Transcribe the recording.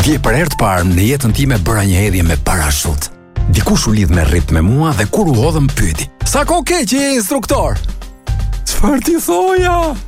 Dje për herë të parë në jetën time bëra një hedhje me parashut. Dikush u lidh me rrit me mua dhe kur u hodhëm pyeti: "Sa kohë ke që je instruktor?" "Çfarë ti thoja?"